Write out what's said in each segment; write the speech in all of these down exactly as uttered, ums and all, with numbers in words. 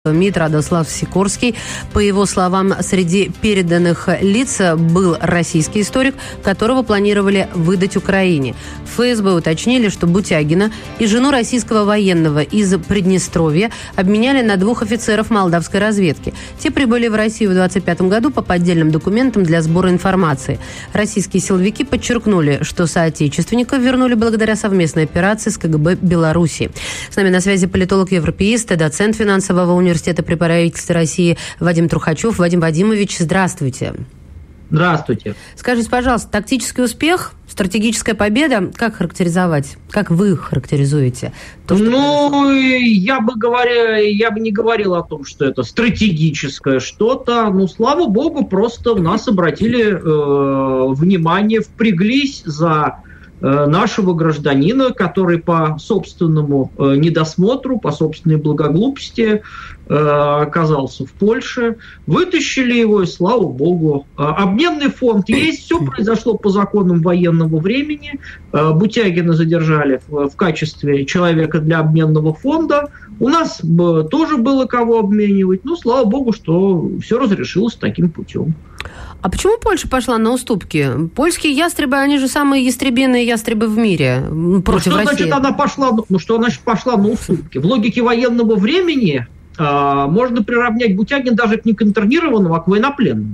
МИД Радослав Сикорский. По его словам, среди переданных лиц был российский историк, которого планировали выдать Украине. В ФСБ уточнили, что Бутягина и жену российского военного из Приднестровья обменяли на двух офицеров молдавской разведки. Те прибыли в Россию в двадцать пятом году по поддельным документам для сбора информации. Российские силовики подчеркнули, что соотечественников вернули благодаря совместной операции с КГБ Беларуси. С нами на связи политолог-европеист, доцент финансового университета Университета при правительстве России Вадим Трухачев. Вадим Вадимович, здравствуйте. Здравствуйте. Скажите, пожалуйста, тактический успех, стратегическая победа, как характеризовать? Как вы характеризуете? То, что ну, произошло? я бы говоря, я бы не говорил о том, что это стратегическое что-то. Ну, слава богу, просто в нас обратили э, внимание, впряглись за нашего гражданина, который по собственному э, недосмотру, по собственной благоглупости э, оказался в Польше. Вытащили его, и слава богу. Э, обменный фонд есть, все произошло по законам военного времени. Э, Бутягина задержали в, в качестве человека для обменного фонда. У нас б, тоже было кого обменивать. Ну, слава богу, что все разрешилось таким путем. А почему Польша пошла на уступки? Польские ястребы, они же самые ястребиные ястребы в мире против ну, что России. Значит, она пошла, ну, что значит пошла на уступки? В логике военного времени э, можно приравнять Бутягина даже не к интернированному, а к военнопленному.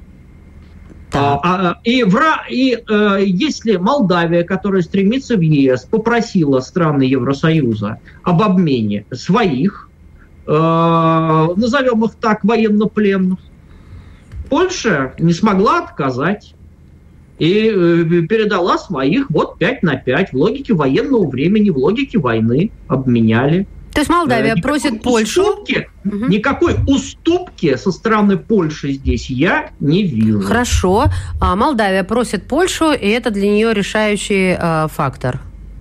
А, а, и вра, и э, если Молдавия, которая стремится в ЕС, попросила страны Евросоюза об обмене своих, э, назовем их так, военнопленных, Польша не смогла отказать и э, передала своих вот пять на пять в логике военного времени, в логике войны обменяли. То есть Молдавия э, просит Польшу... Уступки, угу. Никакой уступки со стороны Польши здесь я не вижу. Хорошо. А Молдавия просит Польшу, и это для нее решающий э, фактор.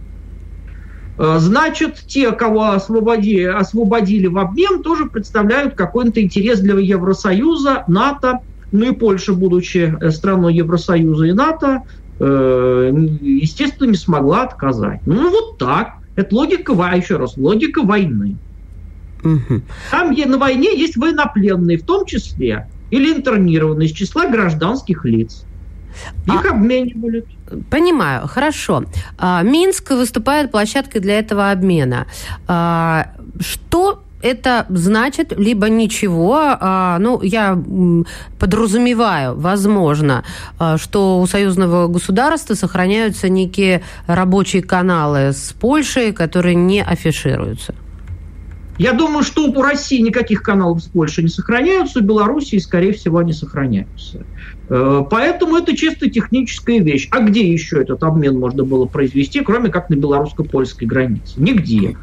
Значит, те, кого освободили, освободили в обмен, тоже представляют какой-то интерес для Евросоюза, НАТО. Ну и Польша, будучи страной Евросоюза и НАТО, естественно, не смогла отказать. Ну вот так. Это логика, еще раз, логика войны. Угу. Там на войне есть военнопленные, в том числе, или интернированные из числа гражданских лиц. Их а... обменивали. Понимаю, хорошо. Минск выступает площадкой для этого обмена. Что это значит, либо ничего? Ну, я подразумеваю, возможно, что у союзного государства сохраняются некие рабочие каналы с Польшей, которые не афишируются. Я думаю, что у России никаких каналов с Польшей не сохраняются, у Белоруссии, скорее всего, не сохраняются. Поэтому это чисто техническая вещь. А где еще этот обмен можно было произвести, кроме как на белорусско-польской границе? Нигде.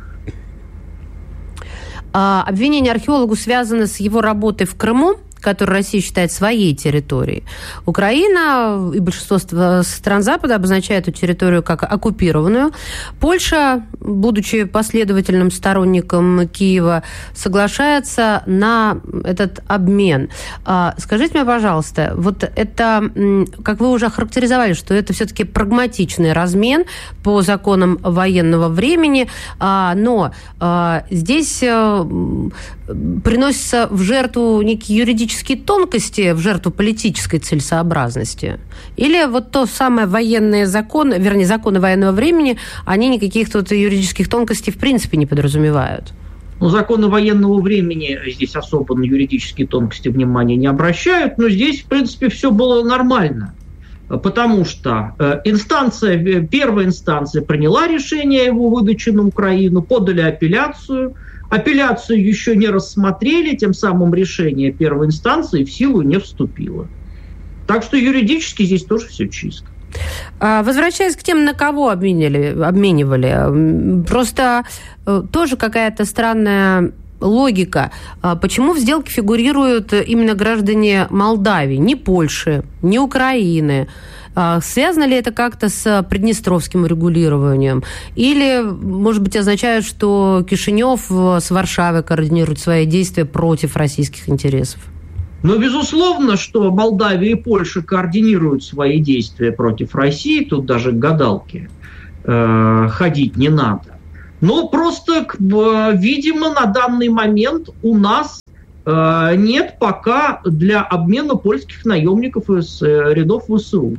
А, обвинение археологу связано с его работой в Крыму, которую Россия считает своей территорией. Украина и большинство стран Запада обозначают эту территорию как оккупированную. Польша, будучи последовательным сторонником Киева, соглашается на этот обмен. Скажите мне, пожалуйста, вот это, как вы уже охарактеризовали, что это все-таки прагматичный размен по законам военного времени, но здесь приносится в жертву некие юридические тонкости, в жертву политической целесообразности? Или вот то самое военные законы, вернее, законы военного времени, они никаких тут юридических тонкостей в принципе не подразумевают? Ну, законы военного времени здесь особо на юридические тонкости внимания не обращают, но здесь, в принципе, все было нормально. Потому что инстанция, первая инстанция приняла решение о его выдаче на Украину, подали апелляцию. Апелляцию еще не рассмотрели, тем самым решение первой инстанции в силу не вступило. Так что юридически здесь тоже все чисто. Возвращаясь к тем, на кого обменивали, обменивали, просто тоже какая-то странная логика. Почему в сделке фигурируют именно граждане Молдавии, не Польши, не Украины? Связано ли это как-то с приднестровским регулированием? Или, может быть, означает, что Кишинев с Варшавой координирует свои действия против российских интересов? Ну, безусловно, что Молдавия и Польша координируют свои действия против России. Тут даже к гадалке э, ходить не надо. Ну, просто, видимо, на данный момент у нас нет пока для обмена польских наемников из рядов ВСУ.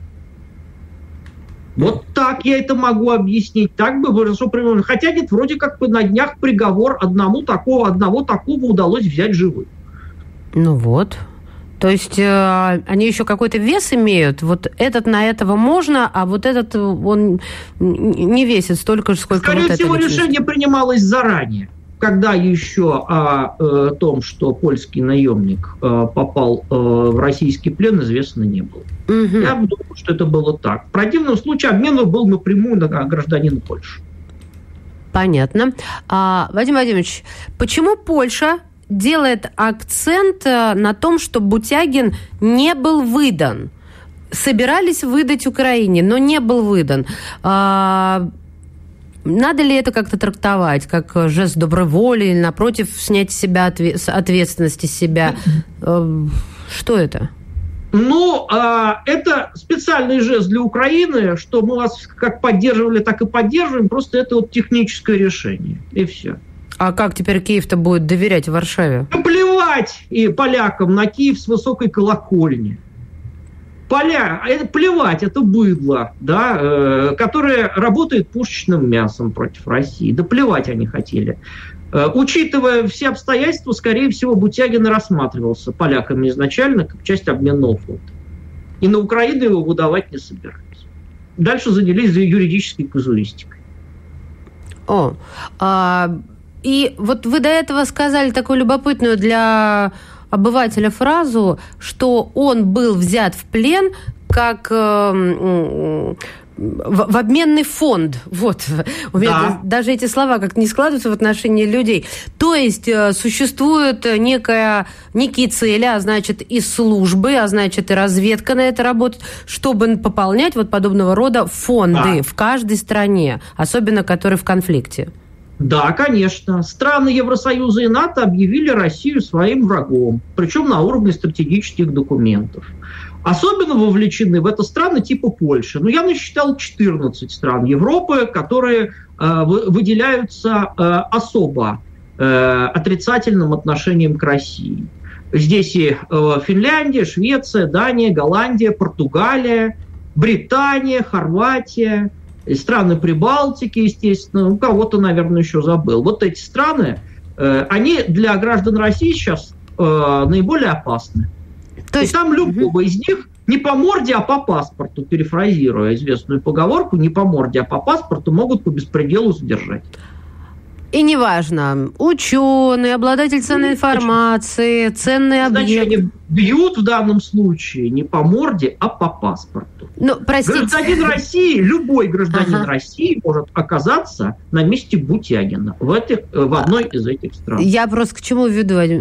Вот так я это могу объяснить. Так бы хорошо примерно. Хотя нет, вроде как бы на днях приговор одному такого, одного такого удалось взять живым. Ну вот. То есть э, они еще какой-то вес имеют. Вот этот на этого можно, а вот этот он не весит столько же, сколько Скорее вот всего, это решение принималось заранее. Когда еще о, о том, что польский наемник э, попал э, в российский плен, известно не было. Угу. Я думаю, что это было так. В противном случае обмен был напрямую на гражданина Польши. Понятно. А, Вадим Вадимович, почему Польша делает акцент на том, что Бутягин не был выдан? Собирались выдать Украине, но не был выдан. А, надо ли это как-то трактовать, как жест доброй воли, или, напротив, снять с себя ответственности с себя? Что это? Ну, это специальный жест для Украины, что мы вас как поддерживали, так и поддерживаем, просто это вот техническое решение, и все. А как теперь Киев-то будет доверять Варшаве? Ну, плевать и полякам на Киев с высокой колокольни. Поля, это плевать, это быдло, да, э, которое работает пушечным мясом против России. Да плевать они хотели. Э, учитывая все обстоятельства, скорее всего, Бутягин рассматривался поляками изначально как часть обменного флота. И на Украину его выдавать не собирались. Дальше занялись юридической казуистикой. О, а, и вот вы до этого сказали такую любопытную для обывателя фразу, что он был взят в плен как э, в, в обменный фонд. Вот. У меня да. даже эти слова как-то не складываются в отношении людей. То есть э, существует некая, некие цели, а значит и службы, а значит и разведка на это работает, чтобы пополнять вот подобного рода фонды да. в каждой стране, особенно которые в конфликте. Да, конечно. Страны Евросоюза и НАТО объявили Россию своим врагом, причем на уровне стратегических документов. Особенно вовлечены в это страны типа Польши. Ну, я насчитал четырнадцать стран Европы, которые э, выделяются э, особо э, отрицательным отношением к России. Здесь и э, Финляндия, Швеция, Дания, Голландия, Португалия, Британия, Хорватия, и страны Прибалтики, естественно, у кого-то, наверное, еще забыл. Вот эти страны, э, они для граждан России сейчас э, наиболее опасны. То есть... И там любого из них не по морде, а по паспорту, перефразируя известную поговорку, не по морде, а по паспорту могут по беспределу задержать. И неважно, ученый, обладатель ценной информации, ценный объект. Значение бьют в данном случае не по морде, а по паспорту. Ну, простите. Гражданин России, любой гражданин ага. России может оказаться на месте Бутягина в, этих, в одной из этих стран. Я просто к чему веду, Вадим,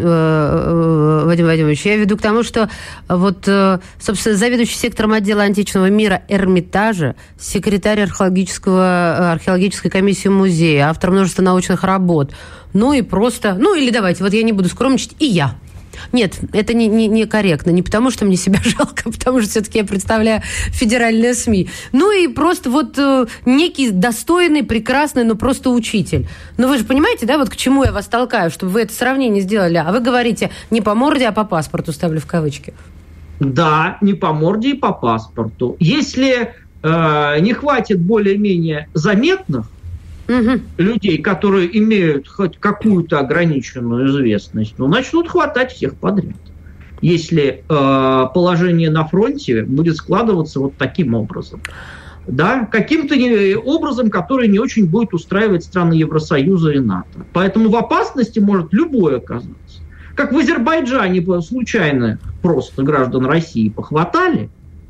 Вадим Вадимович? Я веду к тому, что вот, собственно, заведующий сектором отдела античного мира Эрмитажа, секретарь археологического, археологической комиссии музея, автор множества научных работ, ну и просто, ну или давайте, вот я не буду скромничать, и я. Нет, это не, не, не корректно. Не потому, что мне себя жалко, а потому что все-таки я представляю федеральные СМИ. Ну и просто вот э, некий достойный, прекрасный, но просто учитель. Но вы же понимаете, да, вот к чему я вас толкаю, чтобы вы это сравнение сделали. А вы говорите не по морде, а по паспорту, ставлю в кавычки. Да, не по морде и по паспорту. Если э, не хватит более-менее заметных Угу. людей, которые имеют хоть какую-то ограниченную известность, ну, начнут хватать всех подряд. Если э, положение на фронте будет складываться вот таким образом. Да, каким-то образом, который не очень будет устраивать страны Евросоюза и НАТО. Поэтому в опасности может любой оказаться. Как в Азербайджане случайно просто граждан России похватали,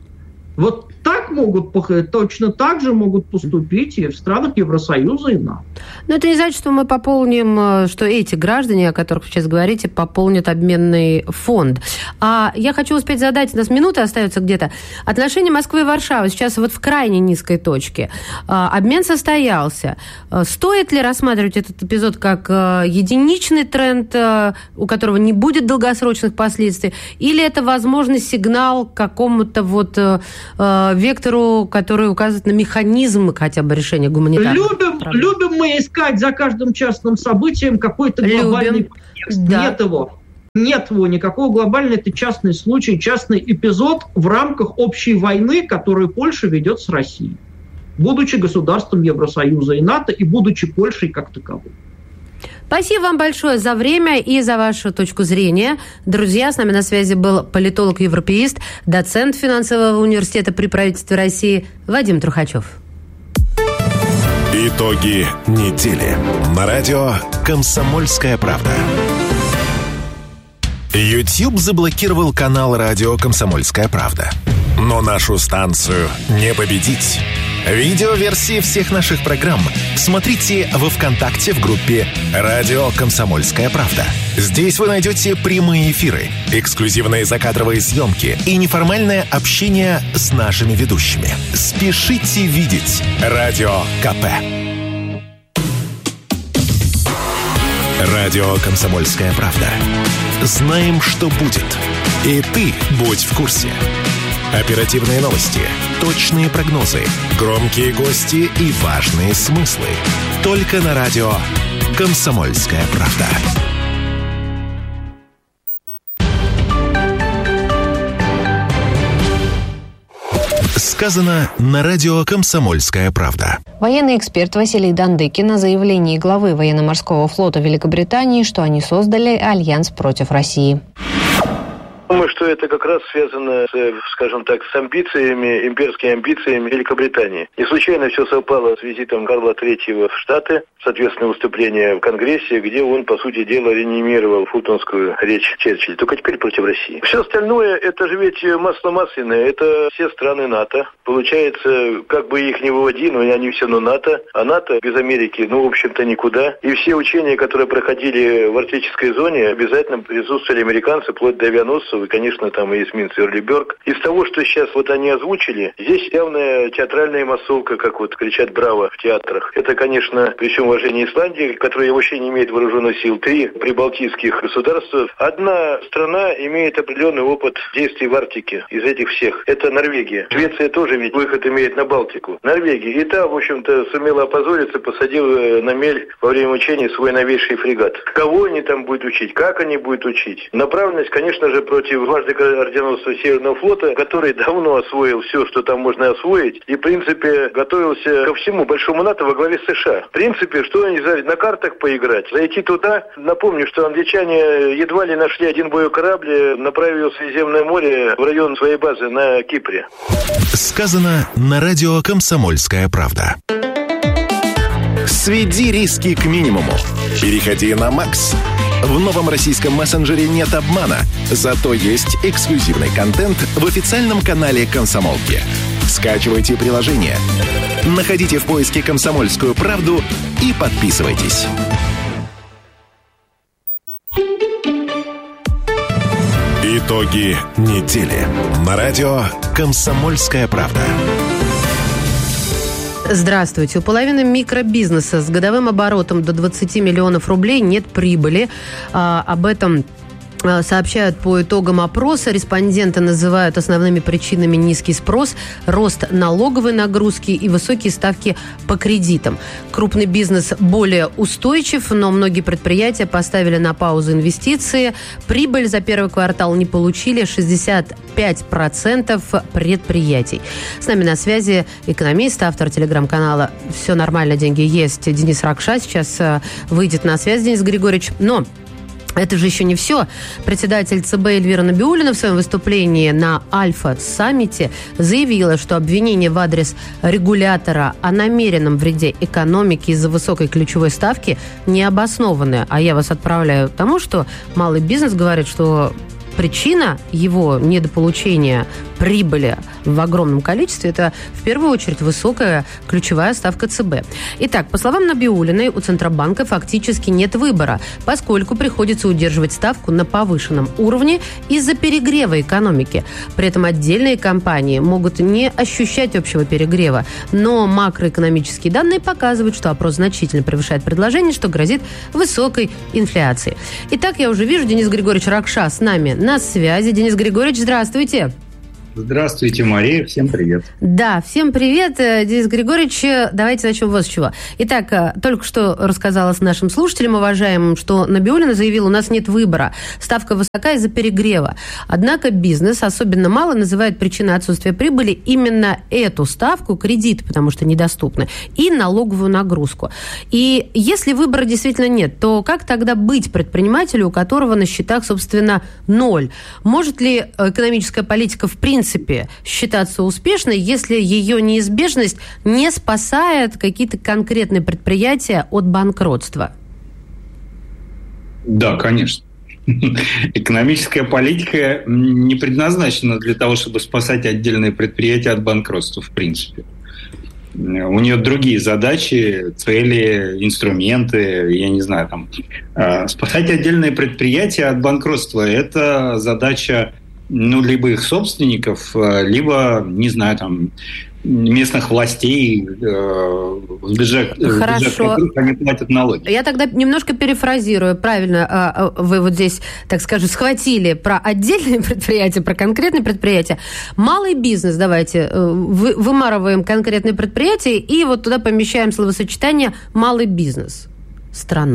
вот так могут, точно так же могут поступить и в странах Евросоюза и НАТО. Но это не значит, что мы пополним, что эти граждане, о которых вы сейчас говорите, пополнят обменный фонд. А я хочу успеть задать, у нас минуты остаются где-то. Отношения Москвы и Варшавы сейчас вот в крайне низкой точке. Обмен состоялся. Стоит ли рассматривать этот эпизод как единичный тренд, у которого не будет долгосрочных последствий, или это, возможно, сигнал к какому-то вот вектору сектору, который указывает на механизм хотя бы решения гуманитарных любим, проблем. Любим мы искать за каждым частным событием какой-то глобальный контекст. Да. Нет его. Нет его никакого глобального. Это частный случай, частный эпизод в рамках общей войны, которую Польша ведет с Россией, будучи государством Евросоюза и НАТО и будучи Польшей как таковой. Спасибо вам большое за время и за вашу точку зрения. Друзья, с нами на связи был политолог-европеист, доцент финансового университета при правительстве России Вадим Трухачев. Итоги недели. На радио «Комсомольская правда». YouTube заблокировал канал радио «Комсомольская правда». Но нашу станцию не победить. Видеоверсии всех наших программ смотрите во ВКонтакте в группе «Радио Комсомольская правда». Здесь вы найдете прямые эфиры, эксклюзивные закадровые съемки и неформальное общение с нашими ведущими. Спешите видеть Радио КП. Радио «Комсомольская правда». Знаем, что будет. И ты будь в курсе. Оперативные новости, точные прогнозы, громкие гости и важные смыслы. Только на радио «Комсомольская правда». Сказано на радио «Комсомольская правда». Военный эксперт Василий Дандыкин о заявлении главы военно-морского флота Великобритании, что они создали альянс против России. Думаю, что это как раз связано, с, скажем так, с амбициями, имперскими амбициями Великобритании. Не случайно все совпало с визитом Карла Третьего в Штаты, соответственно, выступление в Конгрессе, где он, по сути дела, реанимировал фултонскую речь Черчилля, только теперь против России. Все остальное, это же ведь масло масляное, это все страны НАТО. Получается, как бы их не выводи, но они все равно НАТО, а НАТО без Америки, ну, в общем-то, никуда. И все учения, которые проходили в арктической зоне, обязательно присутствовали американцы, вплоть до авианосцев, и, конечно, там и эсминец Эрлиберг. Из того, что сейчас вот они озвучили, здесь явная театральная массовка, как вот кричат «Браво» в театрах. Это, конечно, при всем уважении Исландии, которая вообще не имеет вооруженных сил, три прибалтийских государства. Одна страна имеет определенный опыт действий в Арктике из этих всех. Это Норвегия. Швеция тоже ведь выход имеет на Балтику. Норвегия. И та, в общем-то, сумела опозориться, посадила на мель во время учений свой новейший фрегат. Кого они там будут учить? Как они будут учить? Направленность, конечно же, против дважды орденоносца Северного флота, который давно освоил все, что там можно освоить, и, в принципе, готовился ко всему большому НАТО во главе США. В принципе, что они взяли? На картах поиграть, зайти туда. Напомню, что англичане едва ли нашли один боевой корабль, направили в Средиземное море в район своей базы на Кипре. Сказано на радио «Комсомольская правда». Сведи риски к минимуму. Переходи на Макс. В новом российском мессенджере нет обмана, зато есть эксклюзивный контент в официальном канале «Комсомолки». Скачивайте приложение, находите в поиске «Комсомольскую правду» и подписывайтесь. Итоги недели. На радио «Комсомольская правда». Здравствуйте. У половины микробизнеса с годовым оборотом до двадцати миллионов рублей нет прибыли. А, об этом сообщают по итогам опроса. Респонденты называют основными причинами низкий спрос, рост налоговой нагрузки и высокие ставки по кредитам. Крупный бизнес более устойчив, но многие предприятия поставили на паузу инвестиции. Прибыль за первый квартал не получили шестьдесят пять процентов предприятий. С нами на связи экономист, автор телеграм-канала «Все нормально, деньги есть» Денис Ракша. Сейчас выйдет на связь Денис Григорьевич. Но это же еще не все. Председатель ЦБ Эльвира Набиуллина в своем выступлении на Альфа-саммите заявила, что обвинения в адрес регулятора о намеренном вреде экономике из-за высокой ключевой ставки не обоснованы. А я вас отправляю к тому, что малый бизнес говорит, что причина его недополучения прибыли в огромном количестве – это в первую очередь высокая ключевая ставка ЦБ. Итак, по словам Набиуллиной, у Центробанка фактически нет выбора, поскольку приходится удерживать ставку на повышенном уровне из-за перегрева экономики. При этом отдельные компании могут не ощущать общего перегрева, но макроэкономические данные показывают, что опрос значительно превышает предложение, что грозит высокой инфляцией. Итак, я уже вижу, Денис Григорьевич Ракша с нами на связи. Денис Григорьевич, здравствуйте. Здравствуйте, Мария. Всем привет. Да, всем привет, Денис Григорьевич. Давайте начнем вот с чего. Итак, только что рассказала с нашим слушателям, уважаемым, что Набиуллина заявила, у нас нет выбора. Ставка высока из-за перегрева. Однако бизнес особенно мало называет причиной отсутствия прибыли именно эту ставку, кредит, потому что недоступны, и налоговую нагрузку. И если выбора действительно нет, то как тогда быть предпринимателю, у которого на счетах, собственно, ноль? Может ли экономическая политика в принципе в принципе считаться успешной, если ее неизбежность не спасает какие-то конкретные предприятия от банкротства? Да, конечно. Экономическая политика не предназначена для того, чтобы спасать отдельные предприятия от банкротства, в принципе. У нее другие задачи, цели, инструменты, я не знаю, там. Спасать отдельные предприятия от банкротства – это задача ну, либо их собственников, либо, не знаю, там, местных властей, в бюджет, Хорошо. В бюджет они платят налоги. Я тогда немножко перефразирую. Правильно, вы вот здесь, так скажем, схватили про отдельные предприятия, про конкретные предприятия. Малый бизнес, давайте, вымарываем конкретные предприятия и вот туда помещаем словосочетание «малый бизнес» страны.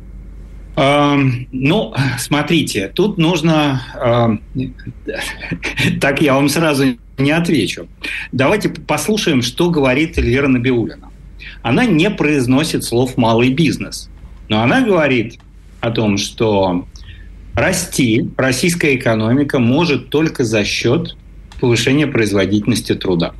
Ну, смотрите, тут нужно... Так я вам сразу не отвечу. Давайте послушаем, что говорит Эльвира Набиуллина. Она не произносит слов «малый бизнес», но она говорит о том, что расти российская экономика может только за счет повышения производительности труда.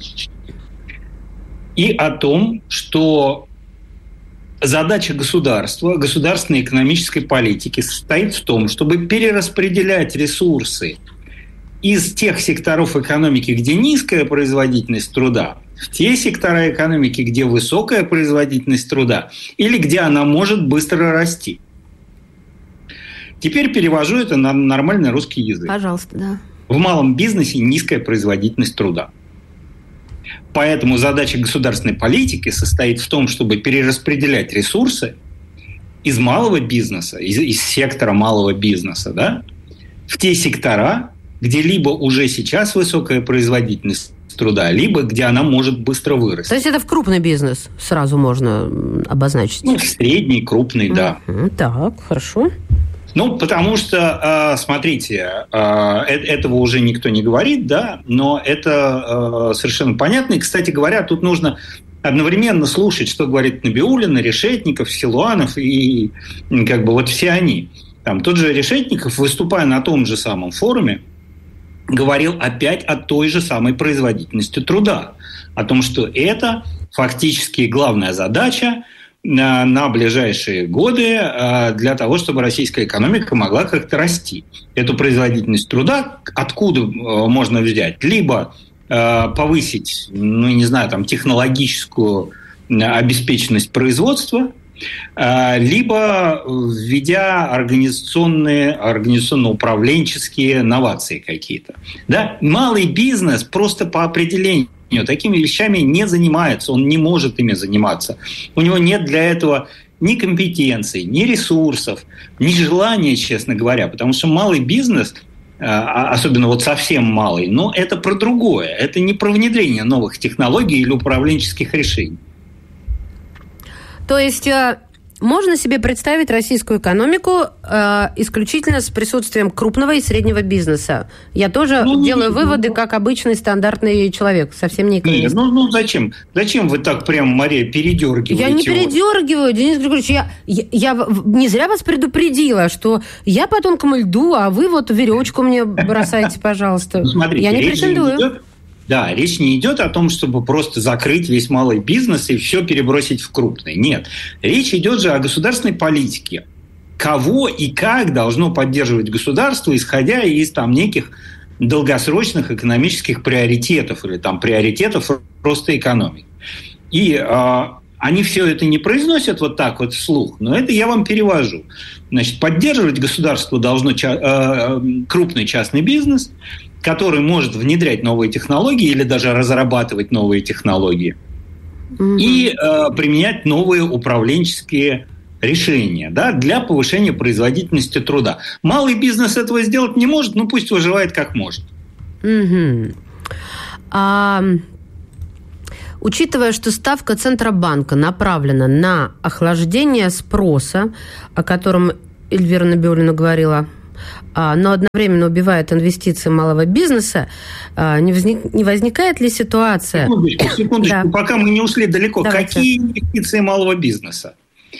И о том, что... Задача государства, государственной экономической политики состоит в том, чтобы перераспределять ресурсы из тех секторов экономики, где низкая производительность труда, в те сектора экономики, где высокая производительность труда или где она может быстро расти. Теперь перевожу это на нормальный русский язык. Пожалуйста, да. В малом бизнесе низкая производительность труда. Поэтому задача государственной политики состоит в том, чтобы перераспределять ресурсы из малого бизнеса, из, из сектора малого бизнеса, да, в те сектора, где либо уже сейчас высокая производительность труда, либо где она может быстро вырасти. То есть это в крупный бизнес сразу можно обозначить? Ну, в средний, крупный, да. Так, хорошо. Ну, потому что, смотрите, этого уже никто не говорит, да, но это совершенно понятно. И, кстати говоря, тут нужно одновременно слушать, что говорит Набиуллина, Решетников, Силуанов и как бы вот все они. Там тот же Решетников, выступая на том же самом форуме, говорил опять о той же самой производительности труда, о том, что это фактически главная задача на, на ближайшие годы для того, чтобы российская экономика могла как-то расти. Эту производительность труда откуда можно взять? Либо повысить, ну, не знаю, там, технологическую обеспеченность производства, либо введя организационные, организационно-управленческие новации какие-то. Да? Малый бизнес просто по определению такими вещами не занимается, он не может ими заниматься. У него нет для этого ни компетенций, ни ресурсов, ни желания, честно говоря, потому что малый бизнес, особенно вот совсем малый, но это про другое, это не про внедрение новых технологий или управленческих решений. То есть можно себе представить российскую экономику э, исключительно с присутствием крупного и среднего бизнеса. Я тоже ну, делаю ну, выводы, ну, как обычный стандартный человек, совсем не экономист. Ну, ну зачем? Зачем вы так прям, Мария, передергиваете? Я не передергиваю, Денис Григорьевич. Я, я, я не зря вас предупредила, что я по тонкому льду, а вы вот веревочку мне бросайте, пожалуйста. Ну, смотрите, я не претендую. Да, речь не идет о том, чтобы просто закрыть весь малый бизнес и все перебросить в крупный. Нет. Речь идет же о государственной политике. Кого и как должно поддерживать государство, исходя из там неких долгосрочных экономических приоритетов или там приоритетов роста экономики. И э, они все это не произносят вот так вот вслух, но это я вам перевожу. Значит, поддерживать государство должно ча- э, крупный частный бизнес, который может внедрять новые технологии или даже разрабатывать новые технологии mm-hmm. и э, применять новые управленческие решения, да, для повышения производительности труда. Малый бизнес этого сделать не может, ну пусть выживает как может. Mm-hmm. А, учитывая, что ставка Центробанка направлена на охлаждение спроса, о котором Эльвира Набиуллина говорила, но одновременно убивает инвестиции малого бизнеса, не, возник, не возникает ли ситуация... Секундочку, секундочку, да. Пока мы не ушли далеко. Давайте. Какие инвестиции малого бизнеса?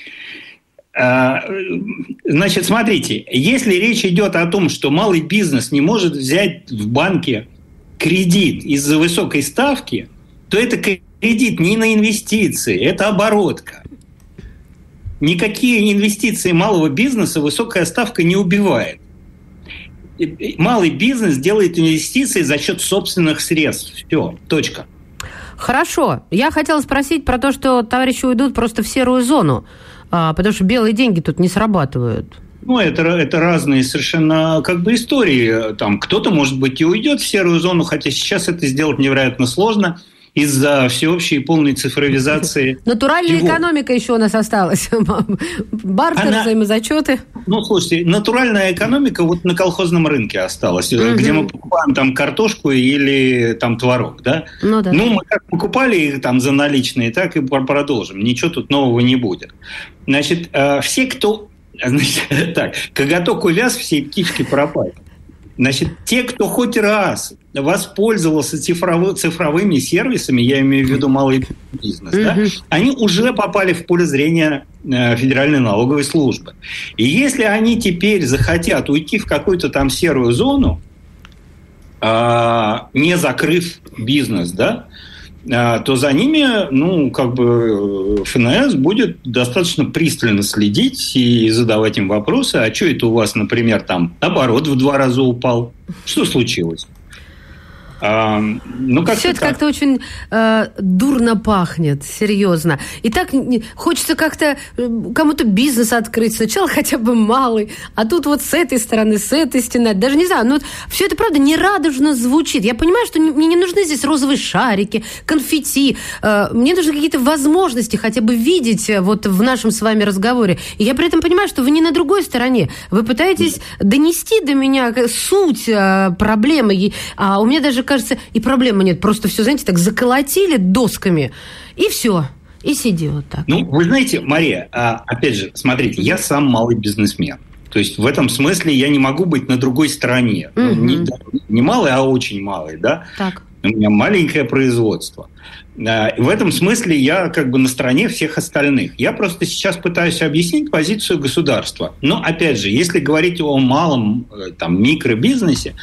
Значит, смотрите, если речь идет о том, что малый бизнес не может взять в банке кредит из-за высокой ставки, то это кредит не на инвестиции, это оборотка. Никакие инвестиции малого бизнеса высокая ставка не убивает. Малый бизнес делает инвестиции за счет собственных средств. Все, точка. Хорошо. Я хотела спросить про то, что товарищи уйдут просто в серую зону, потому что белые деньги тут не срабатывают. Ну, это, это разные совершенно как бы истории. Там кто-то, может быть, и уйдет в серую зону, хотя сейчас это сделать невероятно сложно из-за всеобщей полной цифровизации. Натуральная всего. Экономика еще у нас осталась. Бартер, Она... взаимозачеты. Ну, слушайте, натуральная экономика вот на колхозном рынке осталась, угу. где мы покупаем там картошку или там творог, да? Ну, да. Ну, мы как покупали их там за наличные, так и продолжим. Ничего тут нового не будет. Значит, все, кто... Значит, так, коготок увяз, все птички пропали. Значит, те, кто хоть раз воспользовался цифрово- цифровыми сервисами, я имею в виду малый бизнес, mm-hmm. да, они уже попали в поле зрения э, Федеральной налоговой службы. И если они теперь захотят уйти в какую-то там серую зону, э, не закрыв бизнес, да, э, то за ними, ну, как бы ФНС будет достаточно пристально следить и задавать им вопросы. А что это у вас, например, там оборот в два раза упал? Что случилось? А, ну, как Все это так. как-то очень э, дурно пахнет, серьезно. И так хочется как-то кому-то бизнес открыть. Сначала хотя бы малый, а тут вот с этой стороны, с этой стены. Даже не знаю, но вот все это, правда, нерадужно звучит. Я понимаю, что мне не нужны здесь розовые шарики, конфетти. Э, мне нужны какие-то возможности хотя бы видеть вот в нашем с вами разговоре. И я при этом понимаю, что вы не на другой стороне. Вы пытаетесь донести до меня суть э, проблемы. А у меня даже кажется, и проблемы нет. Просто все, знаете, так заколотили досками, и все. И сиди вот так. Ну, вы знаете, Мария, опять же, смотрите, я сам малый бизнесмен. То есть в этом смысле я не могу быть на другой стороне. Угу. Ну, не, не малый, а очень малый, да? Так. У меня маленькое производство. В этом смысле я как бы на стороне всех остальных. Я просто сейчас пытаюсь объяснить позицию государства. Но, опять же, если говорить о малом там, микробизнесе,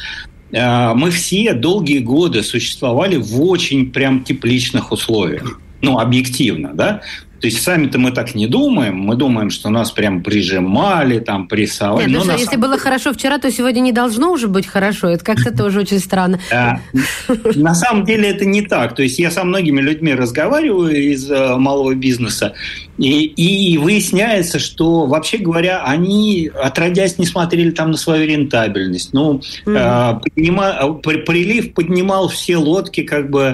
мы все долгие годы существовали в очень прям тепличных условиях. Ну, объективно, да? То есть сами-то мы так не думаем. Мы думаем, что нас прям прижимали, там, прессовали. Нет, ну что, если самом... было хорошо вчера, то сегодня не должно уже быть хорошо. Это как-то тоже очень странно. На самом деле это не так. То есть я со многими людьми разговариваю из малого бизнеса, и, и выясняется, что, вообще говоря, они, отродясь, не смотрели там на свою рентабельность. Ну, mm-hmm. поднима... прилив поднимал все лодки, как бы,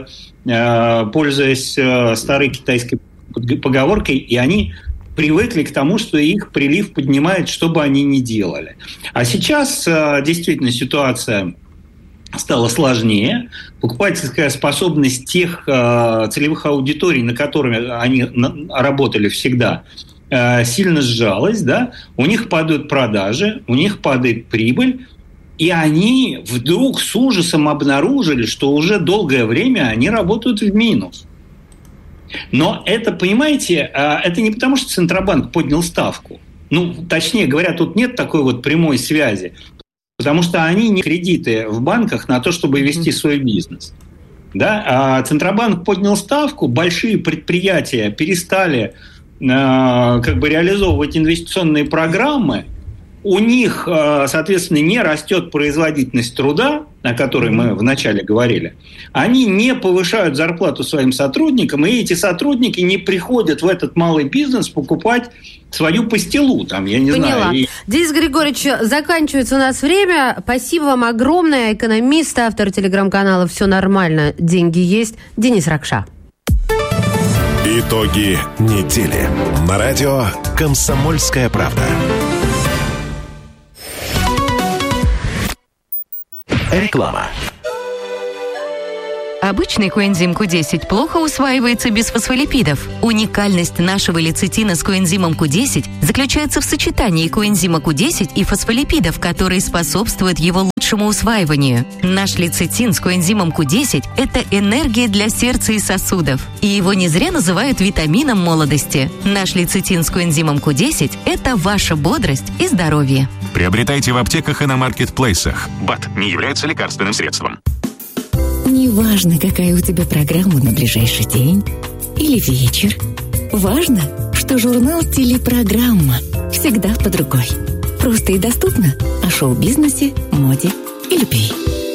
пользуясь старой китайской поговоркой, и они привыкли к тому, что их прилив поднимает, что бы они ни делали. А сейчас действительно ситуация стала сложнее. Покупательская способность тех целевых аудиторий, на которых они работали всегда, сильно сжалась. Да? У них падают продажи, у них падает прибыль, и они вдруг с ужасом обнаружили, что уже долгое время они работают в минус. Но это, понимаете, это не потому, что Центробанк поднял ставку. Ну, точнее говоря, тут нет такой вот прямой связи. Потому что они не кредиты в банках на то, чтобы вести свой бизнес. Да? А Центробанк поднял ставку, большие предприятия перестали как бы реализовывать инвестиционные программы. У них, соответственно, не растет производительность труда, о которой мы вначале говорили. Они не повышают зарплату своим сотрудникам, и эти сотрудники не приходят в этот малый бизнес покупать свою пастилу. Там, я не Поняла. знаю. И... Денис Григорьевич, заканчивается у нас время. Спасибо вам огромное. Экономист, автор телеграм-канала «Все нормально, деньги есть». Денис Ракша. Итоги недели. На радио «Комсомольская правда». Реклама. Обычный коэнзим ку десять плохо усваивается без фосфолипидов. Уникальность нашего лецитина с коэнзимом ку десять заключается в сочетании коэнзима ку десять и фосфолипидов, которые способствуют его лучшему усваиванию. Наш лецитин с коэнзимом ку десять – это энергия для сердца и сосудов. И его не зря называют витамином молодости. Наш лецитин с коэнзимом ку десять – это ваша бодрость и здоровье. Приобретайте в аптеках и на маркетплейсах. БАД не является лекарственным средством. Неважно, какая у тебя программа на ближайший день или вечер. Важно, что журнал «Телепрограмма» всегда под рукой. Просто и доступно о шоу-бизнесе, моде и любви.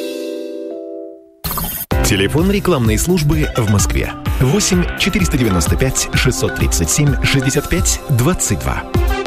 Телефон рекламной службы в Москве. восемь четыреста девяносто пять шестьсот тридцать семь шестьдесят пять двадцать два.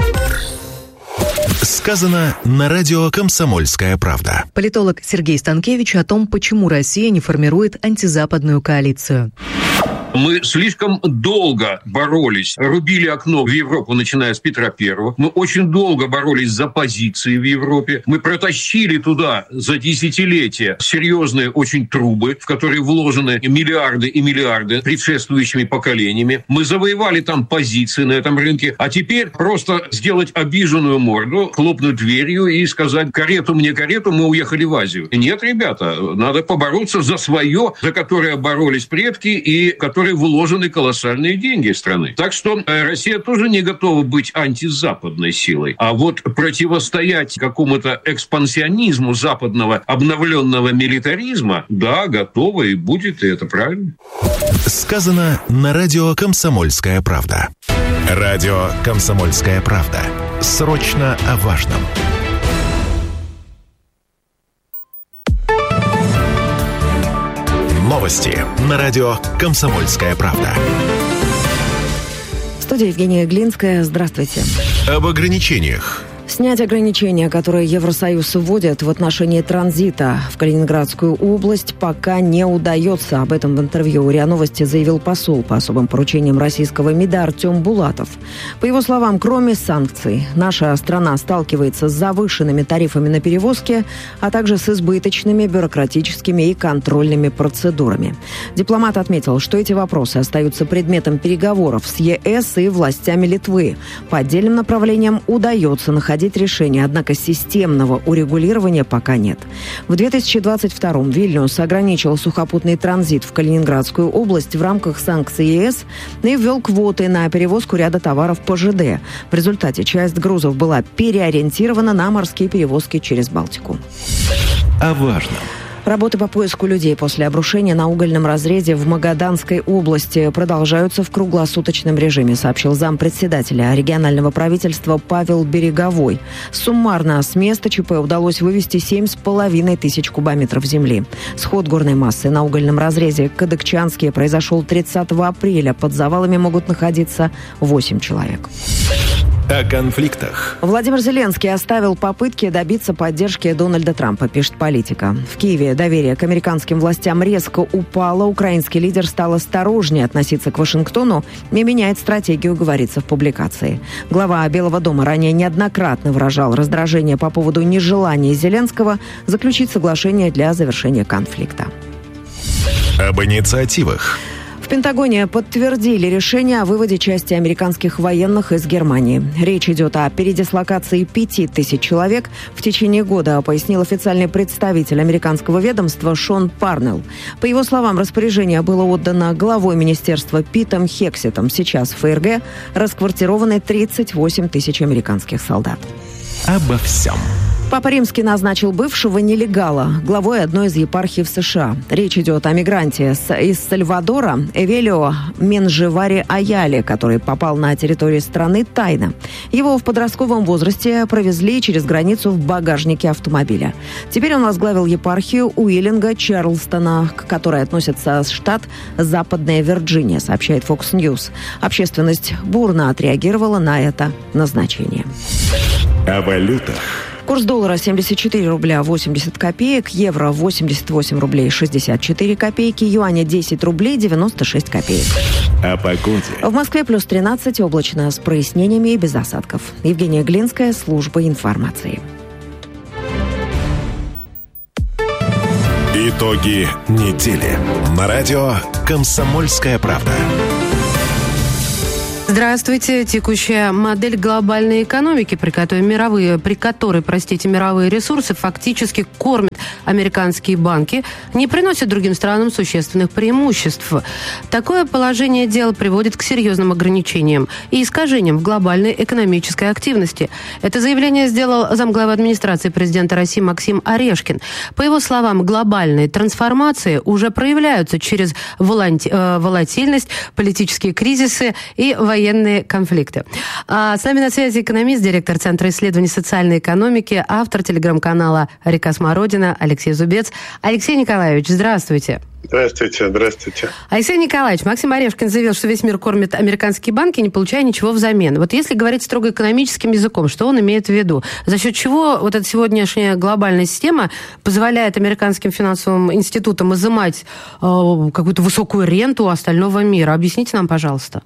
Сказано на радио «Комсомольская правда». Политолог Сергей Станкевич о том, почему Россия не формирует антизападную коалицию. Мы слишком долго боролись, рубили окно в Европу, начиная с Петра Первого. Мы очень долго боролись за позиции в Европе. Мы протащили туда за десятилетия серьезные очень трубы, в которые вложены миллиарды и миллиарды предшествующими поколениями. Мы завоевали там позиции на этом рынке. А теперь просто сделать обиженную морду, хлопнуть дверью и сказать: карету мне, карету, мы уехали в Азию. Нет, ребята, надо побороться за свое, за которое боролись предки и которые вложены колоссальные деньги страны. Так что Россия тоже не готова быть антизападной силой. А вот противостоять какому-то экспансионизму западного обновленного милитаризма, да, готова и будет, и это правильно. Сказано на радио «Комсомольская правда». Радио «Комсомольская правда». Срочно о важном. Новости на радио «Комсомольская правда». В студии Евгения Глинская. Здравствуйте. Об ограничениях. Снять ограничения, которые Евросоюз вводит в отношении транзита в Калининградскую область, пока не удается. Об этом в интервью у РИА Новости заявил посол по особым поручениям российского МИДа Артем Булатов. По его словам, кроме санкций, наша страна сталкивается с завышенными тарифами на перевозки, а также с избыточными бюрократическими и контрольными процедурами. Дипломат отметил, что эти вопросы остаются предметом переговоров с ЕС и властями Литвы. По отдельным направлениям удается находить решение, однако системного урегулирования пока нет. В две тысячи двадцать втором Вильнюс ограничил сухопутный транзит в Калининградскую область в рамках санкций ЕС и ввел квоты на перевозку ряда товаров по ЖД. В результате часть грузов была переориентирована на морские перевозки через Балтику. О важном. Работы по поиску людей после обрушения на угольном разрезе в Магаданской области продолжаются в круглосуточном режиме, сообщил зампредседателя регионального правительства Павел Береговой. Суммарно с места ЧП удалось вывести семь с половиной тысяч кубометров земли. Сход горной массы на угольном разрезе Кадыкчанске произошел тридцатого апреля. Под завалами могут находиться восемь человек. О конфликтах. Владимир Зеленский оставил попытки добиться поддержки Дональда Трампа, пишет «Политика». В Киеве доверие к американским властям резко упало. Украинский лидер стал осторожнее относиться к Вашингтону и меняет стратегию, говорится в публикации. Глава Белого дома ранее неоднократно выражал раздражение по поводу нежелания Зеленского заключить соглашение для завершения конфликта. Об инициативах. В Пентагоне подтвердили решение о выводе части американских военных из Германии. Речь идет о передислокации пяти тысяч человек в течение года, пояснил официальный представитель американского ведомства Шон Парнелл. По его словам, распоряжение было отдано главой министерства Питом Хексетом. Сейчас в ФРГ расквартированы тридцать восемь тысяч американских солдат. Обо всем. Папа Римский назначил бывшего нелегала главой одной из епархий в США. Речь идет о мигранте из Сальвадора Эвелио Менжевари Аяле, который попал на территорию страны тайно. Его в подростковом возрасте провезли через границу в багажнике автомобиля. Теперь он возглавил епархию Уиллинга Чарлстона, к которой относится штат Западная Вирджиния, сообщает Fox News. Общественность бурно отреагировала на это назначение. О валютах. Курс доллара семьдесят четыре рубля восемьдесят копеек, евро восемьдесят восемь рублей шестьдесят четыре копейки, юаня десять рублей девяносто шесть копеек. О погоде. В Москве плюс тринадцать, облачно, с прояснениями и без осадков. Евгения Глинская, служба информации. Итоги недели на радио «Комсомольская правда». Здравствуйте. Текущая модель глобальной экономики, при которой мировые, при которой, простите, мировые ресурсы фактически кормят американские банки, не приносит другим странам существенных преимуществ. Такое положение дел приводит к серьезным ограничениям и искажениям в глобальной экономической активности. Это заявление сделал замглавы администрации президента России Максим Орешкин. По его словам, глобальные трансформации уже проявляются через воланти- э, волатильность, политические кризисы и военные военные конфликты. А с нами на связи экономист, директор Центра исследований социальной экономики, автор телеграм-канала «Река Смородина» Алексей Зубец. Алексей Николаевич, здравствуйте. Здравствуйте, здравствуйте. Алексей Николаевич, Максим Орешкин заявил, что весь мир кормит американские банки, не получая ничего взамен. Вот если говорить строго экономическим языком, что он имеет в виду? За счет чего вот эта сегодняшняя глобальная система позволяет американским финансовым институтам изымать э, какую-то высокую ренту у остального мира? Объясните нам, пожалуйста.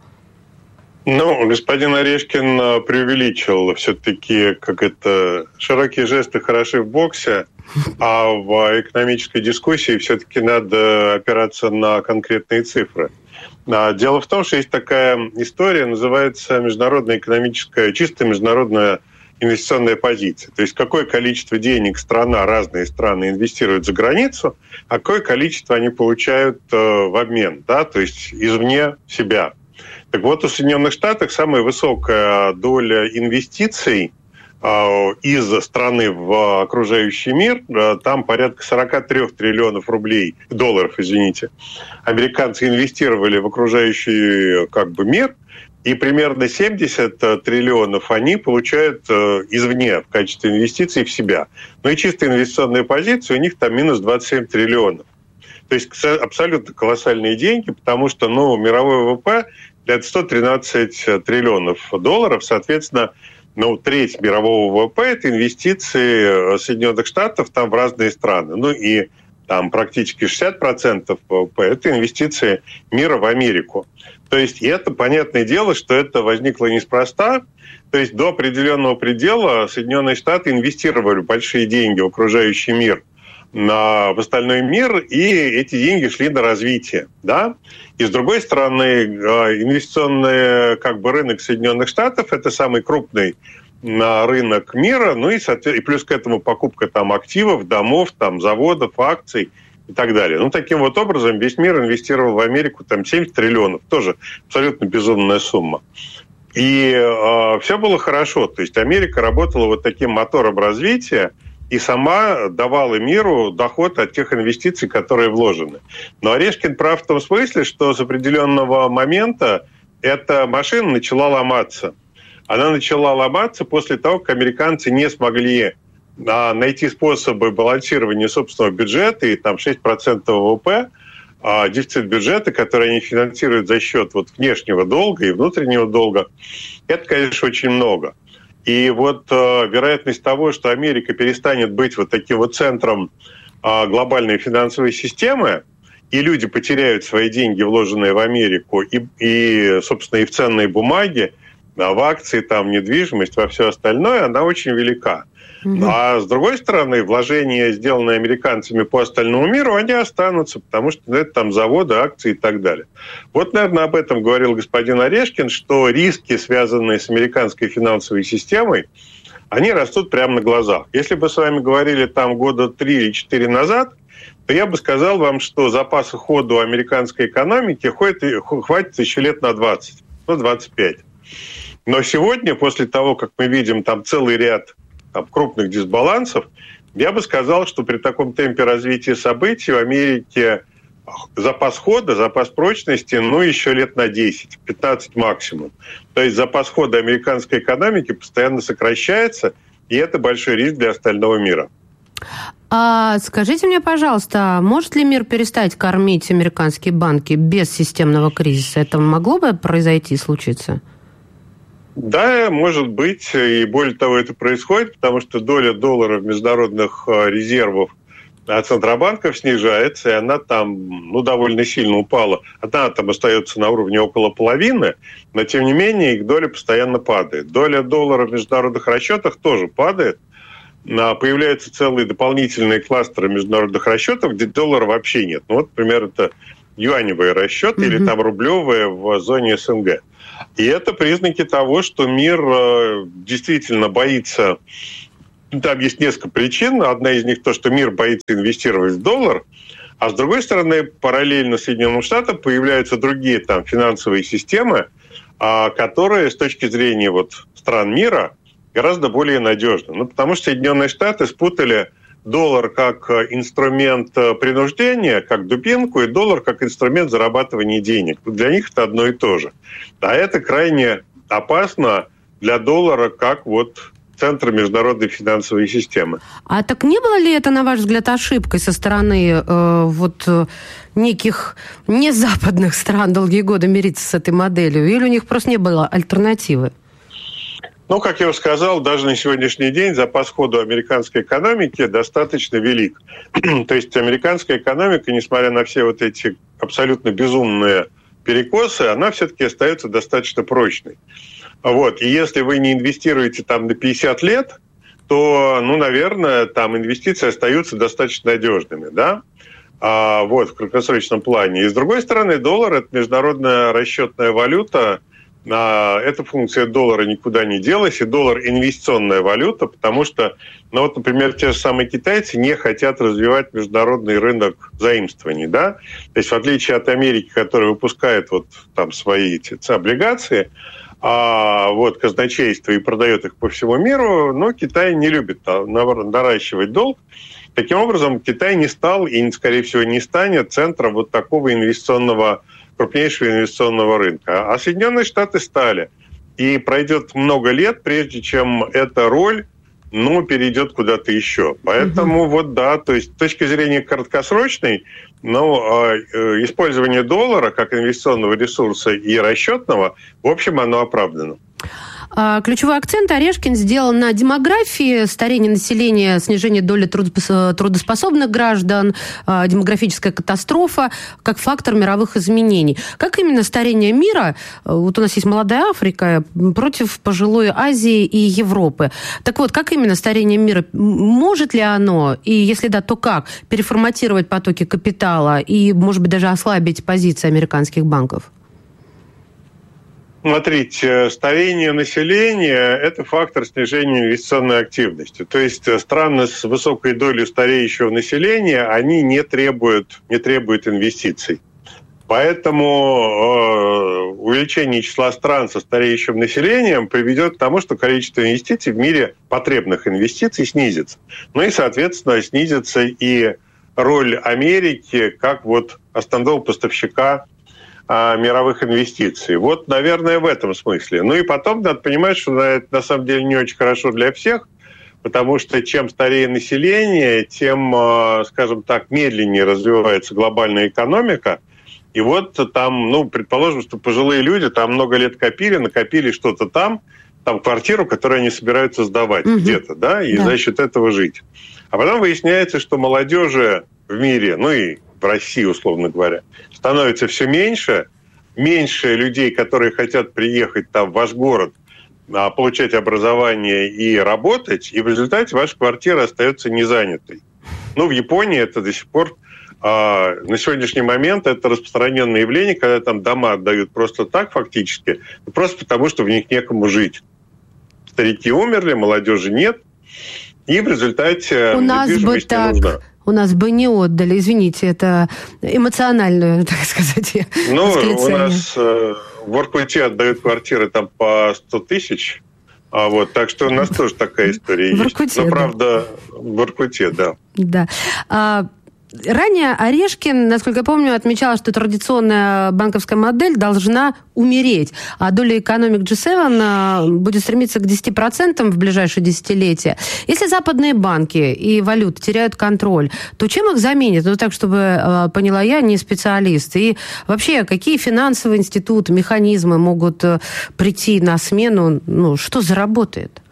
Ну, господин Орешкин преувеличил. Все-таки, как это, широкие жесты хороши в боксе, а в экономической дискуссии все-таки надо опираться на конкретные цифры. Дело в том, что есть такая история, называется международная экономическая, чисто международная инвестиционная позиция. То есть какое количество денег страна, разные страны инвестируют за границу, а какое количество они получают в обмен, да, то есть извне себя. Так вот, у Соединенных Штатов самая высокая доля инвестиций э, из страны в окружающий мир, э, там порядка сорок три триллионов рублей, долларов, извините, американцы инвестировали в окружающий как бы мир, и примерно семьдесят триллионов они получают э, извне в качестве инвестиций в себя. Ну и чисто инвестиционная позиция, у них там минус двадцать семь триллионов. То есть абсолютно колоссальные деньги, потому что ну, мировой ВВП это сто тринадцать триллионов долларов, соответственно, ну, треть мирового ВВП – это инвестиции Соединенных Штатов там в разные страны. Ну и там практически шестьдесят процентов ВВП – это инвестиции мира в Америку. То есть и это понятное дело, что это возникло неспроста. То есть до определенного предела Соединенные Штаты инвестировали большие деньги в окружающий мир, на, в остальной мир, и эти деньги шли на развитие. Да? И с другой стороны, инвестиционный как бы, рынок Соединенных Штатов – это самый крупный рынок мира, ну и, и плюс к этому покупка там, активов, домов, там, заводов, акций и так далее. Ну, таким вот образом весь мир инвестировал в Америку там, семьдесят триллионов, тоже абсолютно безумная сумма. И э, все было хорошо, то есть Америка работала вот таким мотором развития, и сама давала миру доход от тех инвестиций, которые вложены. Но Орешкин прав в том смысле, что с определенного момента эта машина начала ломаться. Она начала ломаться после того, как американцы не смогли а, найти способы балансирования собственного бюджета, и там шесть процентов ВВП, а, дефицит бюджета, который они финансируют за счет вот, внешнего долга и внутреннего долга, это, конечно, очень много. И вот э, вероятность того, что Америка перестанет быть вот таким вот центром э, глобальной финансовой системы, и люди потеряют свои деньги, вложенные в Америку, и, и собственно, и в ценные бумаги, в акции, там, недвижимость, во все остальное, она очень велика. Mm-hmm. А с другой стороны, вложения, сделанные американцами по остальному миру, они останутся, потому что это там заводы, акции и так далее. Вот, наверное, об этом говорил господин Орешкин, что риски, связанные с американской финансовой системой, они растут прямо на глазах. Если бы с вами говорили там года три или четыре назад, то я бы сказал вам, что запасы хода у американской экономики хватит еще лет на двадцать, ну, двадцать пять. Но сегодня, после того, как мы видим там целый ряд там, крупных дисбалансов, я бы сказал, что при таком темпе развития событий в Америке запас хода, запас прочности, ну, еще лет на десять-пятнадцать максимум. То есть запас хода американской экономики постоянно сокращается, и это большой риск для остального мира. А скажите мне, пожалуйста, может ли мир перестать кормить американские банки без системного кризиса? Это могло бы произойти, случиться? Да, может быть, и более того, это происходит, потому что доля доллара в международных резервах центробанков снижается, и она там ну, довольно сильно упала. Она там остается на уровне около половины, но тем не менее их доля постоянно падает. Доля доллара в международных расчетах тоже падает, появляются целые дополнительные кластеры международных расчетов, где доллара вообще нет. Ну, вот, например, это юаневые расчеты mm-hmm. или там рублевые в зоне СНГ. И это признаки того, что мир действительно боится. Там есть несколько причин. Одна из них то, что мир боится инвестировать в доллар. А с другой стороны, параллельно Соединенным Штатам появляются другие там финансовые системы, которые с точки зрения вот стран мира гораздо более надежны. Ну, потому что Соединенные Штаты спутали доллар как инструмент принуждения, как дубинку, и доллар как инструмент зарабатывания денег. Для них это одно и то же. А это крайне опасно для доллара как вот центра международной финансовой системы. А так не было ли это, на ваш взгляд, ошибкой со стороны э, вот неких незападных стран долгие годы мириться с этой моделью? Или у них просто не было альтернативы? Ну, как я уже сказал, даже на сегодняшний день запас хода американской экономики достаточно велик. То есть американская экономика, несмотря на все вот эти абсолютно безумные перекосы, она все-таки остается достаточно прочной. Вот. И если вы не инвестируете там на пятьдесят лет, то, ну, наверное, там инвестиции остаются достаточно надежными, да? А, вот, в краткосрочном плане. И с другой стороны, доллар – это международная расчетная валюта. А, эта функция доллара никуда не делась, и доллар – инвестиционная валюта, потому что, ну, вот, например, те же самые китайцы не хотят развивать международный рынок заимствований, да? То есть в отличие от Америки, которая выпускает вот там свои эти облигации, а вот казначейство и продает их по всему миру, но Китай не любит наращивать долг. Таким образом, Китай не стал и, скорее всего, не станет центром вот такого инвестиционного, крупнейшего инвестиционного рынка. А Соединенные Штаты стали. И пройдет много лет, прежде чем эта роль, ну, перейдет куда-то еще. Поэтому, mm-hmm. вот да, то есть с точки зрения краткосрочной, ну, использование доллара как инвестиционного ресурса и расчетного, в общем, оно оправдано. Ключевой акцент Орешкин сделал на демографии, старение населения, снижение доли трудоспособных граждан, демографическая катастрофа как фактор мировых изменений. Как именно старение мира, вот у нас есть молодая Африка против пожилой Азии и Европы. Так вот, как именно старение мира, может ли оно, и если да, то как, переформатировать потоки капитала и, может быть, даже ослабить позиции американских банков? Смотрите, старение населения – это фактор снижения инвестиционной активности. То есть страны с высокой долей стареющего населения, они не требуют, не требуют инвестиций. Поэтому э, увеличение числа стран со стареющим населением приведет к тому, что количество инвестиций в мире, потребных инвестиций, снизится. Ну и, соответственно, снизится и роль Америки как вот основного поставщика мировых инвестиций. Вот, наверное, в этом смысле. Ну и потом надо понимать, что это на самом деле не очень хорошо для всех, потому что чем старее население, тем, скажем так, медленнее развивается глобальная экономика. И вот там, ну, предположим, что пожилые люди там много лет копили, накопили что-то там, там квартиру, которую они собираются сдавать угу. где-то, да, и да. за счет этого жить. А потом выясняется, что молодежи в мире, ну и в России, условно говоря, становится все меньше, меньше людей, которые хотят приехать там в ваш город, получать образование и работать, и в результате ваша квартира остается незанятой. Ну, в Японии это до сих пор, а, на сегодняшний момент, это распространенное явление, когда там дома отдают просто так фактически, просто потому, что в них некому жить. Старики умерли, молодежи нет, и в результате У нас бы так... не нужна. У нас бы не отдали, извините, это эмоциональное, так сказать, Ну, у нас э, в Воркуте отдают квартиры там по сто тысяч, а вот, так что у нас тоже такая история есть. Воркуте, Но, правда, в Воркуте, да. Да. А... Ранее Орешкин, насколько я помню, отмечал, что традиционная банковская модель должна умереть, а доля экономик джи семь будет стремиться к десяти процентам в ближайшие десятилетия. Если западные банки и валюты теряют контроль, то чем их заменят? Ну, так, чтобы поняла я, не специалист. И вообще, какие финансовые институты, механизмы могут прийти на смену? Ну, что заработает?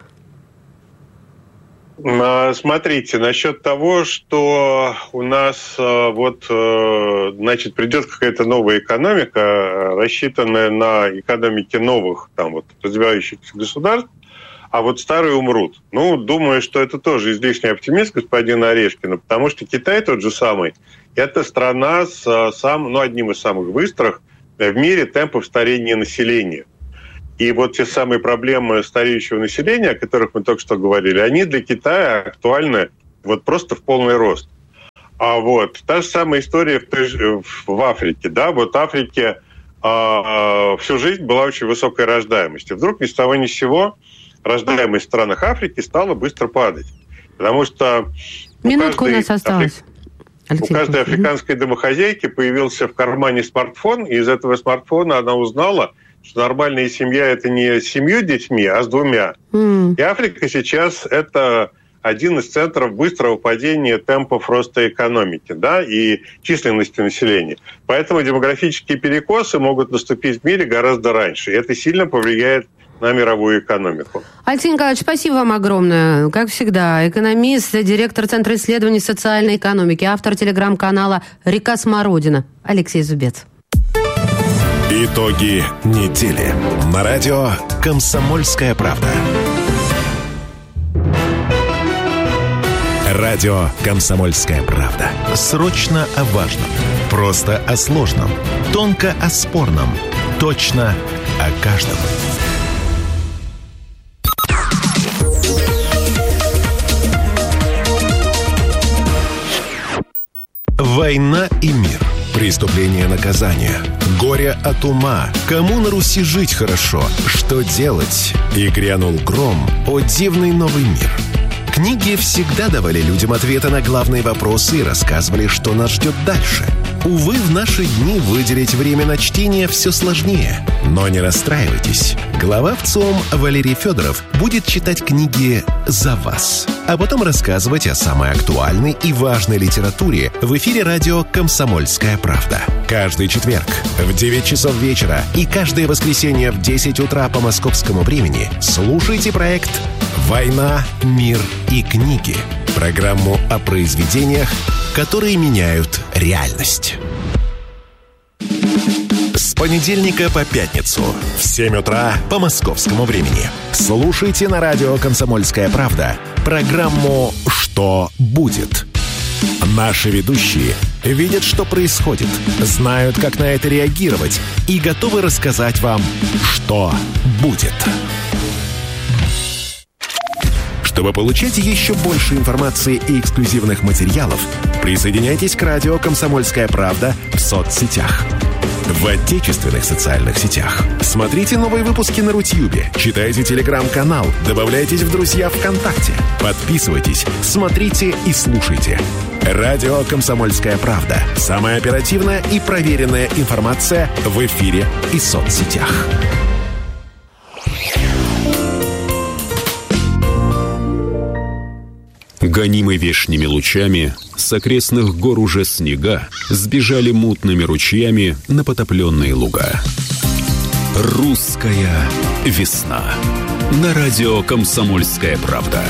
Смотрите, насчет того, что у нас вот, значит, придет какая-то новая экономика, рассчитанная на экономике новых там вот развивающихся государств, а вот старые умрут. Ну, думаю, что это тоже излишний оптимизм господина Орешкина, потому что Китай тот же самый, это страна с сам, ну, одним из самых быстрых в мире темпов старения населения. И вот те самые проблемы стареющего населения, о которых мы только что говорили, они для Китая актуальны вот просто в полный рост. А вот та же самая история в, в Африке. Да? Вот в Африке а, всю жизнь была очень высокая рождаемость. И вдруг ни с того ни с сего рождаемость в странах Африки стала быстро падать. Потому что Минутку у, у нас осталось. Афри... у каждой африканской домохозяйки появился в кармане смартфон, и из этого смартфона она узнала, что нормальная семья – это не с семью детьми, а с двумя. Mm. И Африка сейчас – это один из центров быстрого падения темпов роста экономики, да, и численности населения. Поэтому демографические перекосы могут наступить в мире гораздо раньше. И это сильно повлияет на мировую экономику. Алексей Николаевич, спасибо вам огромное. Как всегда, экономист, директор Центра исследований социальной экономики, автор телеграм-канала «Река Смородина» Алексей Зубец. Итоги недели. На радио «Комсомольская правда». Радио «Комсомольская правда». Срочно о важном. Просто о сложном. Тонко о спорном. Точно о каждом. Война и мир. Преступление, наказание. Горе от ума. Кому на Руси жить хорошо? Что делать? И грянул гром. О, дивный новый мир. Книги всегда давали людям ответы на главные вопросы и рассказывали, что нас ждет дальше. Увы, в наши дни выделить время на чтение все сложнее. Но не расстраивайтесь. Глава ВЦИОМ Валерий Федоров будет читать книги за вас, а потом рассказывать о самой актуальной и важной литературе в эфире радио «Комсомольская правда». Каждый четверг в девять часов вечера и каждое воскресенье в десять утра по московскому времени слушайте проект «Война, мир и книги». Программу о произведениях, которые меняют реальность. С понедельника по пятницу в семь утра по московскому времени слушайте на радио «Комсомольская правда» программу «Что будет?». Наши ведущие видят, что происходит, знают, как на это реагировать и готовы рассказать вам, что будет. Чтобы получать еще больше информации и эксклюзивных материалов, присоединяйтесь к радио «Комсомольская правда» в соцсетях. В отечественных социальных сетях. Смотрите новые выпуски на Рутьюбе, читайте телеграм-канал, добавляйтесь в друзья ВКонтакте, подписывайтесь, смотрите и слушайте. Радио «Комсомольская правда». Самая оперативная и проверенная информация в эфире и соцсетях. Гонимы вешними лучами, с окрестных гор уже снега сбежали мутными ручьями на потопленные луга. Русская весна. На радио «Комсомольская правда».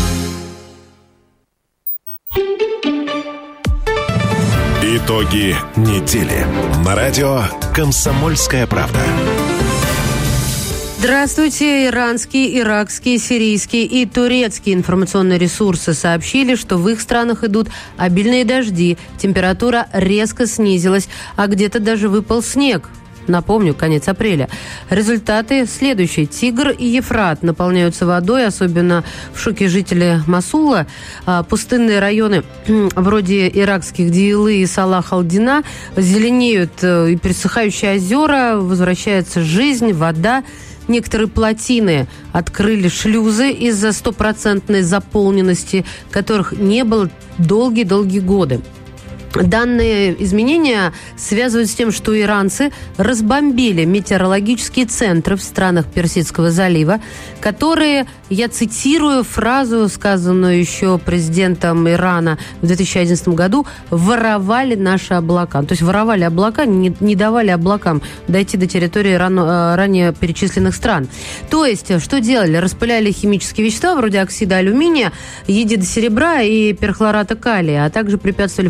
Итоги недели. На радио «Комсомольская правда». Здравствуйте. Иранские, иракские, сирийские и турецкие информационные ресурсы сообщили, что в их странах идут обильные дожди, температура резко снизилась, а где-то даже выпал снег. Напомню, конец апреля. Результаты следующие. Тигр и Ефрат наполняются водой, особенно в шоке жители Мосула. Пустынные районы вроде иракских Дийлы и Салах-Алдина зеленеют, и пересыхающие озера, возвращается жизнь, вода. Некоторые плотины открыли шлюзы из-за стопроцентной заполненности, которых не было долгие-долгие годы. Данные изменения связывают с тем, что иранцы разбомбили метеорологические центры в странах Персидского залива, которые, я цитирую фразу, сказанную еще президентом Ирана в две тысячи одиннадцатом году, воровали наши облака. То есть воровали облака, не, не давали облакам дойти до территории рано, ранее перечисленных стран. То есть, что делали? Распыляли химические вещества вроде оксида алюминия, едида серебра и перхлората калия, а также препятствовали формированию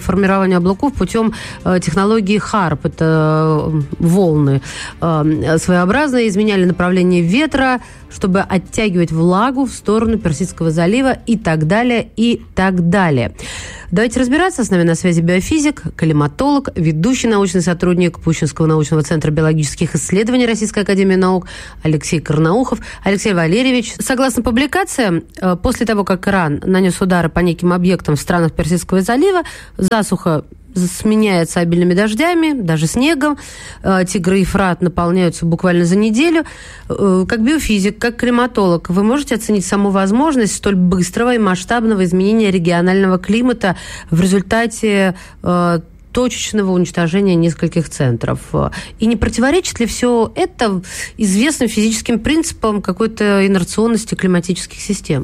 формирования облаков путем технологии харп. Это волны своеобразные, изменяли направление ветра, чтобы оттягивать влагу в сторону Персидского залива и так далее, и так далее. Давайте разбираться. С нами на связи биофизик, климатолог, ведущий научный сотрудник Пущинского научного центра биологических исследований Российской академии наук Алексей Карнаухов. Алексей Валерьевич, согласно публикациям, после того, как Иран нанес удары по неким объектам в странах Персидского залива, засуха сменяется обильными дождями, даже снегом. Тигр и Ефрат наполняются буквально за неделю. Как биофизик, как климатолог, вы можете оценить саму возможность столь быстрого и масштабного изменения регионального климата в результате точечного уничтожения нескольких центров? И не противоречит ли все это известным физическим принципам какой-то инерционности климатических систем?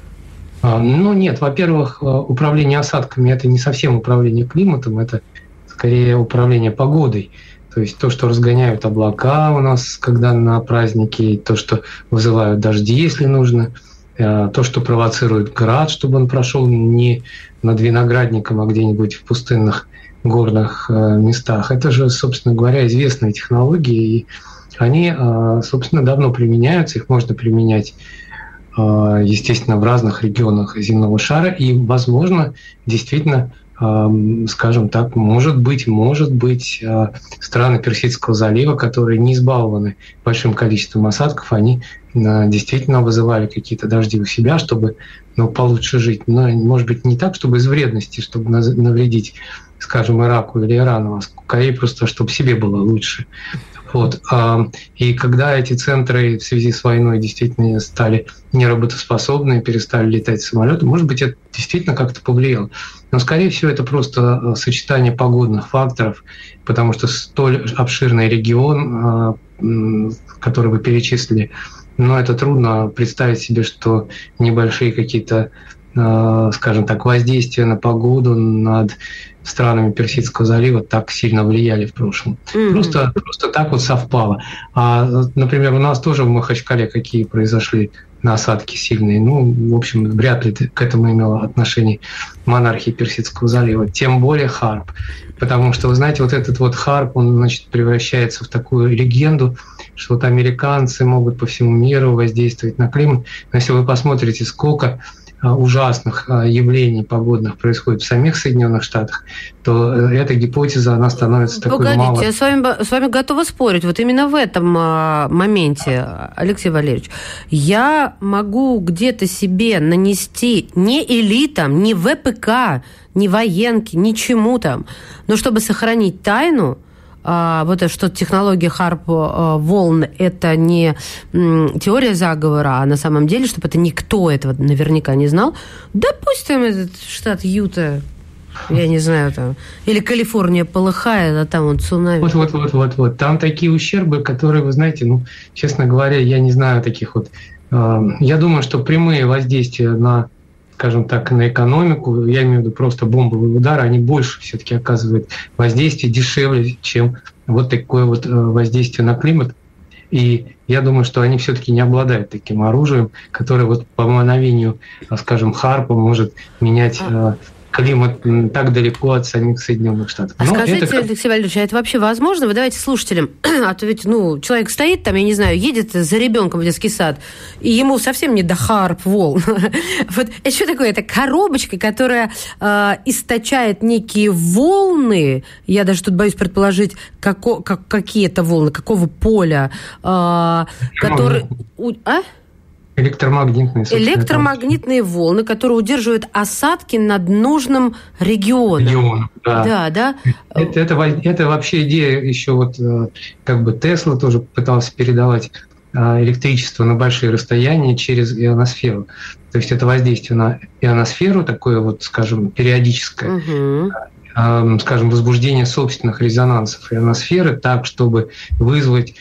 Ну, нет. Во-первых, управление осадками – это не совсем управление климатом, это скорее управление погодой. То есть то, что разгоняют облака у нас, когда на праздники, то, что вызывают дожди, если нужно, то, что провоцирует град, чтобы он прошел не над виноградником, а где-нибудь в пустынных горных местах. Это же, собственно говоря, известные технологии, и они, собственно, давно применяются, их можно применять, естественно, в разных регионах земного шара, и, возможно, действительно, скажем так, может быть, может быть, страны Персидского залива, которые не избалованы большим количеством осадков, они действительно вызывали какие-то дожди у себя, чтобы, ну, получше жить. Но, может быть, не так, чтобы из вредности, чтобы навредить, скажем, Ираку или Ирану, а скорее просто, чтобы себе было лучше. Вот. И когда эти центры в связи с войной действительно стали неработоспособны, перестали летать самолеты, может быть, это действительно как-то повлияло. Но, скорее всего, это просто сочетание погодных факторов, потому что столь обширный регион, который вы перечислили, но это трудно представить себе, что небольшие какие-то, скажем так, воздействия на погоду над странами Персидского залива так сильно влияли в прошлом. Mm-hmm. Просто, просто так вот совпало. А, например, у нас тоже в Махачкале какие произошли насадки сильные. Ну, в общем, вряд ли к этому имело отношение монархия Персидского залива. Тем более харп. Потому что, вы знаете, вот этот вот харп, он, значит, превращается в такую легенду, что вот американцы могут по всему миру воздействовать на климат. Но если вы посмотрите, сколько ужасных явлений погодных происходит в самих Соединенных Штатах, то эта гипотеза, она становится такой Погодите, мало... я с вами, с вами готова спорить. Вот именно в этом а, моменте, Алексей Валерьевич, я могу где-то себе нанести не элитам, не ВПК, не военки, ничему там, но чтобы сохранить тайну, А, вот это, что технология харп волн – это не м, теория заговора, а на самом деле, чтобы это никто этого наверняка не знал. Допустим, этот штат Юта, я не знаю, там, или Калифорния полыхает, а там вот цунами. Вот-вот-вот-вот. Там такие ущербы, которые, вы знаете, ну, честно говоря, я не знаю таких вот. Э, я думаю, что прямые воздействия на, скажем так, на экономику, я имею в виду просто бомбовые удары, они больше все-таки оказывают воздействие, дешевле, чем вот такое вот воздействие на климат. И я думаю, что они все-таки не обладают таким оружием, которое вот по мановению, скажем, харпа может менять климат так далеко от самих Соединенных Штатов. А Но скажите, это... Алексей Валерьевич, а это вообще возможно? Вы давайте слушателям, а то ведь, ну, человек стоит там, я не знаю, едет за ребенком в детский сад, и ему совсем не до харп волн. Вот это что такое? Это коробочка, которая э, источает некие волны, я даже тут боюсь предположить, како, как, какие это волны, какого поля, э, которые... А? Электромагнитные, Электромагнитные там. волны, которые удерживают осадки над нужным регионом. Регион, да. Да, да. Это, это, это вообще идея еще вот как бы Тесла тоже пытался передавать электричество на большие расстояния через ионосферу. То есть это воздействие на ионосферу, такое вот, скажем, периодическое, угу. скажем, возбуждение собственных резонансов ионосферы так, чтобы вызвать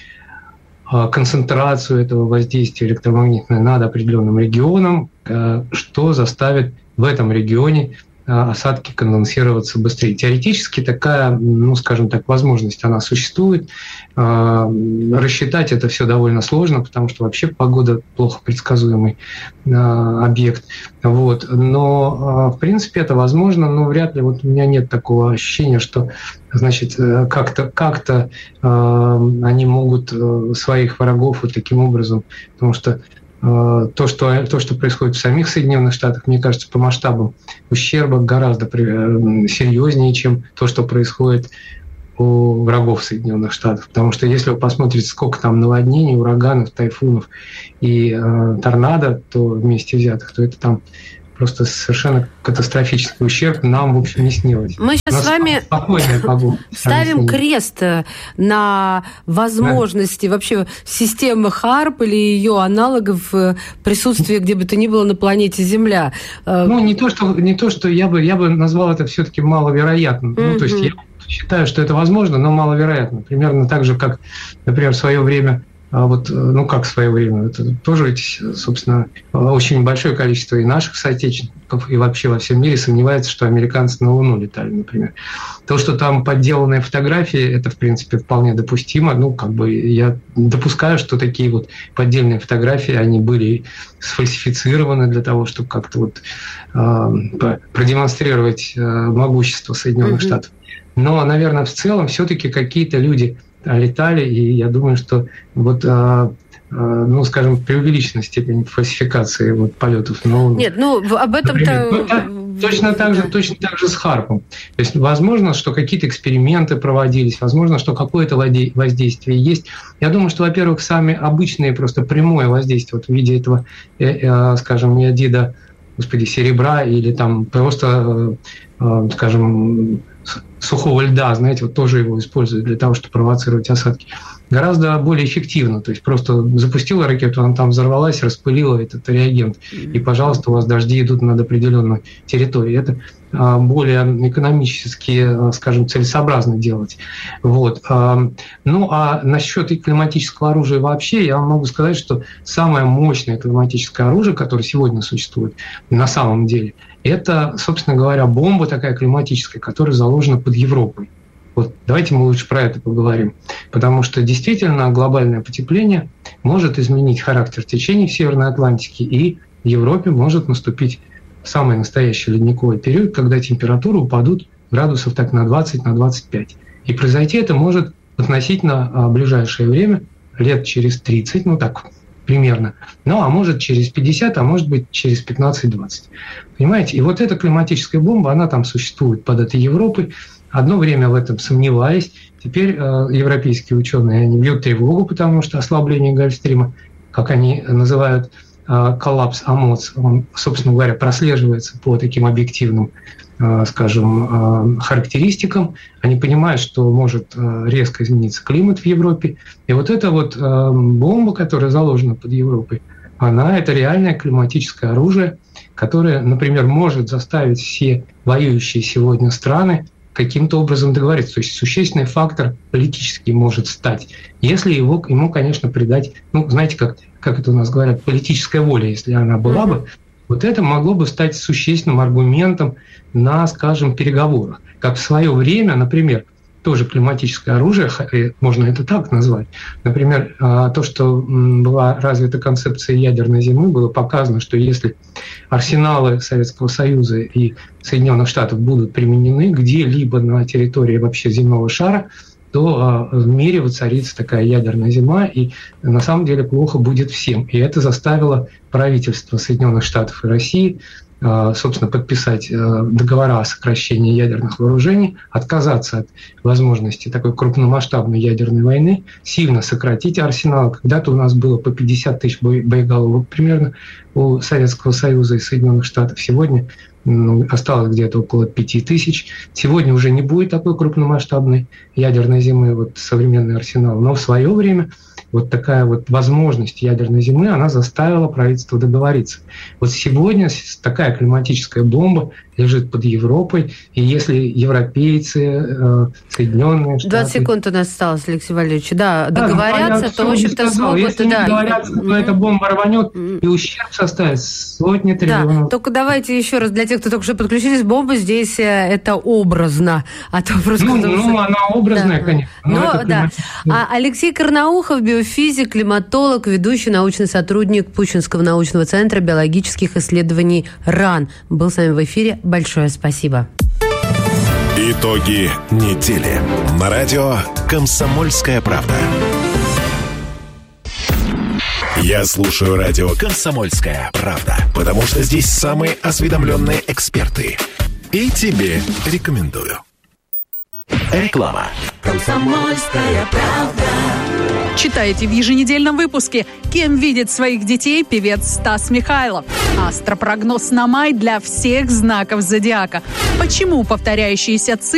концентрацию этого воздействия электромагнитного над определенным регионом, что заставит в этом регионе осадки конденсироваться быстрее. Теоретически такая, ну, скажем так, возможность, она существует. Рассчитать это все довольно сложно, потому что вообще погода плохо предсказуемый объект. Вот. Но, в принципе, это возможно, но вряд ли, вот у меня нет такого ощущения, что, значит, как-то, как-то они могут своих врагов вот таким образом, потому что То что, то, что происходит в самих Соединенных Штатах, мне кажется, по масштабам ущерба гораздо серьезнее, чем то, что происходит у врагов Соединенных Штатов. Потому что если вы посмотрите, сколько там наводнений, ураганов, тайфунов и э, торнадо, то вместе взятых, то это там просто совершенно катастрофический ущерб нам, в общем, не снилось. Мы сейчас с вами ставим крест на возможности да. вообще системы ХАРП или ее аналогов в присутствии где бы то ни было на планете Земля. Ну, не то, что, не то, что я бы, я бы назвал это все-таки маловероятным. Mm-hmm. Ну, то есть я считаю, что это возможно, но маловероятно. Примерно так же, как, например, в свое время А вот, ну как в свое время, это тоже ведь, собственно, очень большое количество и наших соотечественников, и вообще во всем мире сомневается, что американцы на Луну летали, например. То, что там подделанные фотографии, это, в принципе, вполне допустимо. Ну, как бы я допускаю, что такие вот поддельные фотографии, они были сфальсифицированы для того, чтобы как-то вот э, продемонстрировать э, могущество Соединенных mm-hmm. Штатов. Но, наверное, в целом все-таки какие-то люди летали, и я думаю, что вот, ну, скажем, преувеличенная степень фальсификации вот, полетов. Но, Нет, ну, об этом-то... Точно так же, точно так же с ХАРПом. То есть, возможно, что какие-то эксперименты проводились, возможно, что какое-то воздействие есть. Я думаю, что, во-первых, сами обычные, просто прямое воздействие вот в виде этого, скажем, иодида, господи, серебра или там просто, скажем, сухого льда, знаете, вот тоже его используют для того, чтобы провоцировать осадки, гораздо более эффективно. То есть просто запустила ракету, она там взорвалась, распылила этот реагент, и, пожалуйста, у вас дожди идут над определенной территорией. Это более экономически, скажем, целесообразно делать. Вот. Ну, а насчет климатического оружия вообще, я могу сказать, что самое мощное климатическое оружие, которое сегодня существует на самом деле, это, собственно говоря, бомба такая климатическая, которая заложена под Европой. Вот давайте мы лучше про это поговорим. Потому что действительно глобальное потепление может изменить характер течений в Северной Атлантике, и в Европе может наступить самый настоящий ледниковый период, когда температуры упадут градусов так на двадцать, на двадцать пять. И произойти это может относительно ближайшее время, лет через тридцать, ну так примерно. Ну, а может через пятьдесят, а может быть через пятнадцать-двадцать. Понимаете? И вот эта климатическая бомба, она там существует под этой Европой. Одно время в этом сомневались. Теперь э, европейские ученые, они бьют тревогу, потому что ослабление Гольфстрима, как они называют, э, коллапс АМОЦ, он, собственно говоря, прослеживается по таким объективным, э, скажем, э, характеристикам. Они понимают, что может э, резко измениться климат в Европе. И вот эта вот э, бомба, которая заложена под Европой, она – это реальное климатическое оружие, которое, например, может заставить все воюющие сегодня страны каким-то образом договориться. То есть существенный фактор политический может стать, если его, ему, конечно, придать, ну, знаете, как, как это у нас говорят, политическая воля, если она была бы, вот это могло бы стать существенным аргументом на, скажем, переговорах. Как в свое время, например, тоже климатическое оружие, можно это так назвать. Например, то, что была развита концепция ядерной зимы, было показано, что если арсеналы Советского Союза и Соединенных Штатов будут применены где-либо на территории вообще земного шара, то в мире воцарится такая ядерная зима, и на самом деле плохо будет всем. И это заставило правительство Соединенных Штатов и России, собственно, подписать договора о сокращении ядерных вооружений, отказаться от возможности такой крупномасштабной ядерной войны, сильно сократить арсенал. Когда-то у нас было по пятьдесят тысяч боеголовок примерно у Советского Союза и Соединенных Штатов. Сегодня ну, осталось где-то около пяти тысяч. Сегодня уже не будет такой крупномасштабной ядерной зимы, вот современный арсенал. Но в свое время вот такая вот возможность ядерной зимы, она заставила правительство договориться. Вот сегодня такая климатическая бомба, лежит под Европой. И если европейцы, э, Соединенные Штаты... двадцать секунд у нас осталось, Алексей Валерьевич. Да, да договорятся, то, в общем-то, смогут... Если да. не договорятся, то эта бомба рванет, и ущерб составит сотни триллионов. Да, только давайте еще раз, для тех, кто только что подключились, бомба здесь это образно. А то просто... Ну, ну она образная, да. конечно. Но, но да. А Алексей Карнаухов, биофизик, климатолог, ведущий научный сотрудник Пущинского научного центра биологических исследований РАН, был с вами в эфире. Большое спасибо. Итоги недели. На радио «Комсомольская правда». Я слушаю радио «Комсомольская правда», потому что здесь самые осведомленные эксперты. И тебе рекомендую. Реклама. «Комсомольская правда». Читайте в еженедельном выпуске, кем видит своих детей певец Стас Михайлов. Астропрогноз на май для всех знаков зодиака. Почему повторяющиеся цифры